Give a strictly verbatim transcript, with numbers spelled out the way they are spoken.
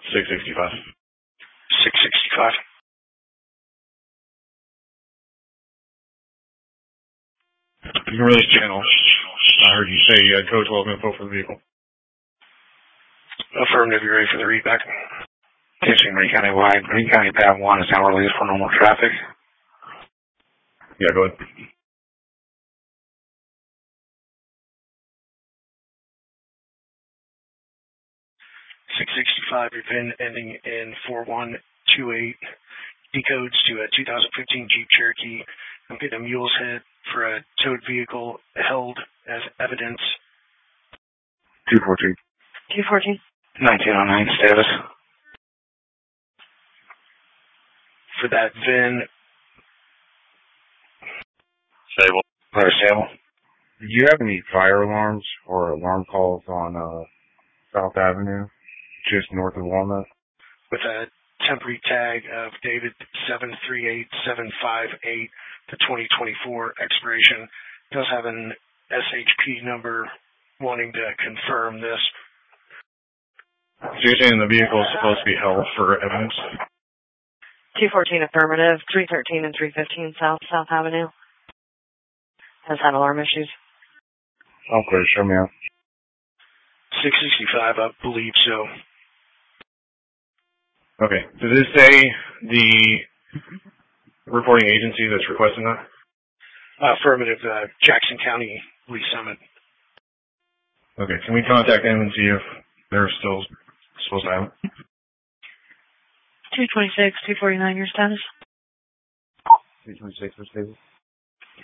six sixty-five. six sixty-five. You can release channel. I heard you say uh, code twelve info for the vehicle. Affirmative, you're ready for the readback. Attention, Green County wide. Green County Path one is now released for normal traffic. Yeah, go ahead. six sixty-five, your PIN ending in four one two eight. Decodes to a two thousand fifteen Jeep Cherokee. I'm getting a mule's head for a towed vehicle held as evidence. two fourteen. two fourteen. nineteen oh nine status. For that V I N. Stable. Letter stable. Do you have any fire alarms or alarm calls on uh, South Avenue, just north of Walnut? With a temporary tag of David seven three eight seven five eight to twenty twenty-four expiration. Does have an S H P number wanting to confirm this. So you're saying the vehicle is supposed to be held for evidence? two fourteen affirmative, three thirteen and three fifteen South South Avenue. Has had alarm issues. Okay, show me out. six sixty-five, I believe so. Okay. Does this say the reporting agency that's requesting that? Affirmative, uh, Jackson County Police Summit. Okay. Can we contact them and see if they're still supposed to have it? two twenty-six, two forty-nine, your status? two twenty-six for stable.